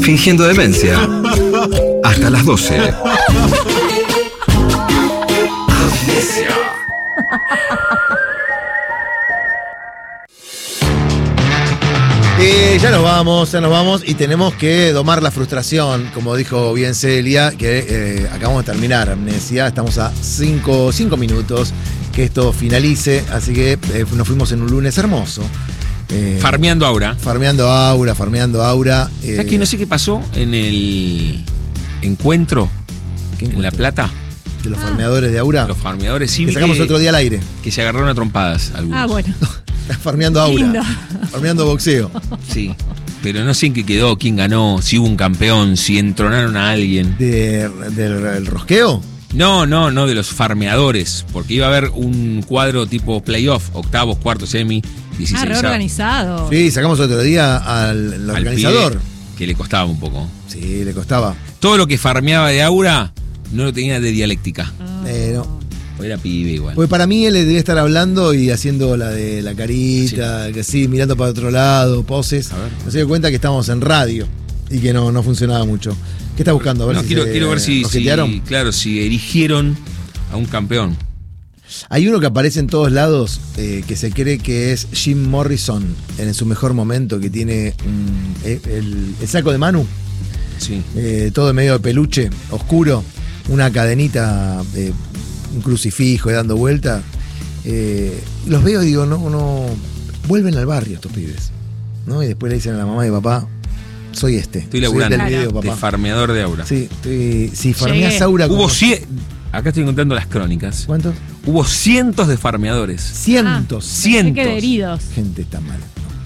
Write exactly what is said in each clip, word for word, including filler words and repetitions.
fingiendo demencia. Hasta las doce. Amnesia. Eh, ya nos vamos, ya nos vamos y tenemos que domar la frustración, como dijo bien Celia, que eh, acabamos de terminar Amnesia, estamos a cinco minutos que esto finalice, así que eh, nos fuimos en un lunes hermoso. Eh, farmeando Aura. Farmeando Aura, farmeando Aura. Eh, ¿Sabes que no sé qué pasó en el encuentro, ¿qué en encuentro? La Plata? De los farmeadores de Aura. Los farmeadores sí. Que vi sacamos que, otro día al aire. que se agarraron a trompadas algunos. Ah, bueno. Farmeando Aura. Lindo. Farmeando boxeo. Sí. Pero no sé en qué quedó, quién ganó, si hubo un campeón, si entronaron a alguien. De, ¿Del del rosqueo? No, no, no de los farmeadores, porque iba a haber un cuadro tipo playoff, octavos, cuartos, semi, dieciséis. Ah, reorganizado. Sí, sacamos otro día al, al organizador. Que le costaba un poco. Sí, le costaba. Todo lo que farmeaba de Aura no lo tenía de dialéctica. Ah. Eh, no. Era pibe igual. Pues para mí él debe estar hablando y haciendo la de la carita, sí. que sí, mirando para otro lado, poses. A ver. No se dio cuenta que estábamos en radio y que no, no funcionaba mucho. ¿Qué está buscando? A ver no, si quiero, se, quiero ver si, nos si, jetearon. claro, si erigieron a un campeón. Hay uno que aparece en todos lados eh, que se cree que es Jim Morrison en su mejor momento, que tiene un, eh, el, el saco de Manu, Sí. eh, todo en medio de peluche, oscuro, una cadenita, eh, un crucifijo y dando vuelta. Eh, los veo y digo, no, no, vuelven al barrio estos pibes, ¿no? Y después le dicen a la mamá y papá, soy este. Estoy laburando soy el del video, de papá. farmeador de Aura. Sí, estoy, si farmeás Llegué. Aura. Hubo como- cien, acá estoy encontrando las crónicas. ¿Cuántos? Hubo cientos de farmeadores. Cientos. Pensé cientos. que de heridos. Gente está mal.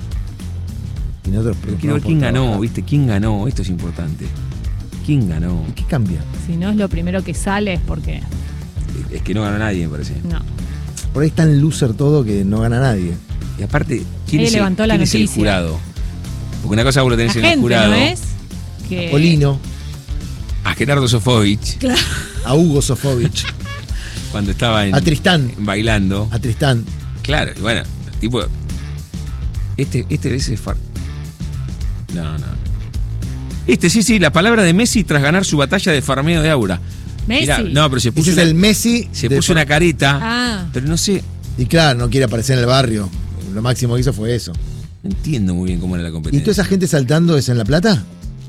Y nosotros Pero quiero ver quién ganó, ¿viste? ¿Quién ganó? Esto es importante. ¿Quién ganó? ¿Qué cambia? Si no es lo primero que sale es porque Es que no ganó nadie, me parece. no. Por ahí es tan loser todo que no gana nadie. Y aparte, ¿quién, Él es el, levantó la quién es el noticia. jurado? Porque una cosa vos lo La tenés en el gente, jurado. ¿no es? Que... Polino, A Gerardo Sofovich, Claro. a Hugo Sofovich, cuando estaba en, a Tristán, bailando. a Tristán. Claro, y bueno, tipo. Este, este ese es far... No, no. Este, sí, sí, la palabra de Messi tras ganar su batalla de farmeo de Aura. Messi. Mirá, no, pero se puso, Ese es una, el Messi. se de- puso una careta. Ah. Pero no sé, Y claro, no quiere aparecer en el barrio. Lo máximo que hizo fue eso. no entiendo muy bien cómo era la ¿Y competencia. toda esa gente saltando es en La Plata?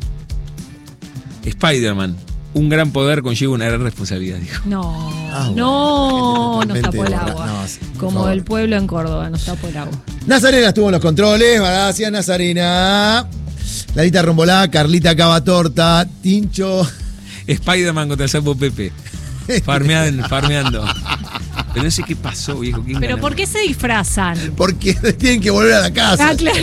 Spider-Man, un gran poder conlleva una gran responsabilidad, dijo. No. Ah, bueno, no, la gente nos tapó el totalmente agua. borra- no, sí, por Como favor. el pueblo en Córdoba, nos tapó el agua. Nazarena estuvo en los controles. Gracias, Nazarena. Ladita Rombolá, Carlita Cavatorta, Tincho. Spider-Man contra el sapo Pepe. Farmeando, farmeando. Pero no sé qué pasó, viejo. ¿Quién Pero ganó? ¿por qué se disfrazan? Porque tienen que volver a la casa. Ah, claro.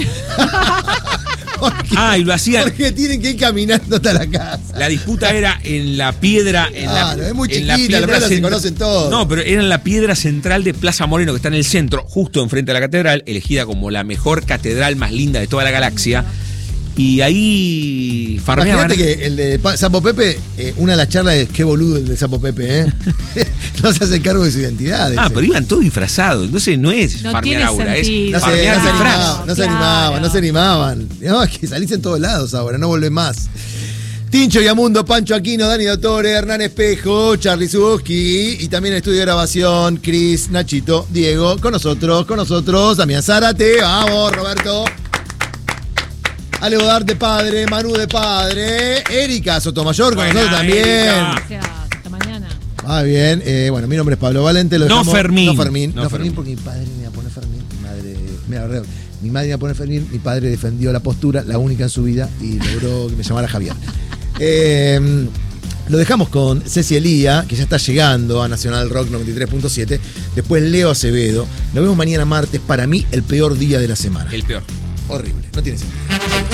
Porque, Ah, y lo hacían. porque tienen que ir caminando hasta la casa. La disputa era en la piedra. En Claro, la, es muy en chiquita, La Plata se centra- conocen todos. No, pero era en la piedra central de Plaza Moreno, que está en el centro, justo enfrente de la catedral, elegida como la mejor catedral más linda de toda la galaxia. Y ahí farmeaban. Imagínate que el de Pa- Sapo Pepe, eh, una de las charlas es qué boludo el de Sapo Pepe, ¿eh? No se hace cargo de su identidad. Ah, ese. pero iban todos disfrazados. Entonces no es No farmear tiene Aura, es sentido. No se, farmear no se disfraz. animaban, no se Claro. animaban, no se animaban. No, es que salís en todos lados ahora, no vuelven más. Tincho Yamundo, Pancho Aquino, Dani Dottore, Hernán Espejo, Charlie Zuboski y también en estudio de grabación, Cris, Nachito, Diego, con nosotros, con nosotros, Damián Zárate, vamos, Roberto. Ale Bodar de padre, Manu de padre, Erika Sotomayor con Buena, nosotros también. Erika. Gracias. Hasta mañana. Ah, bien. Eh, bueno, mi nombre es Pablo Valente. Lo No dejamos- Fermín. No Fermín. No, No Fermín Fermín. porque mi padre me iba a poner Fermín. Mi madre. Mira, re- mi madre me iba a poner Fermín. Mi padre defendió la postura, la única en su vida, y logró que me llamara Javier. Eh, lo dejamos con Ceci Elía, que ya está llegando a Nacional Rock noventa y tres punto siete. Después Leo Acevedo. Nos vemos mañana martes. Para mí, el peor día de la semana. El peor. Horrible. No tiene sentido.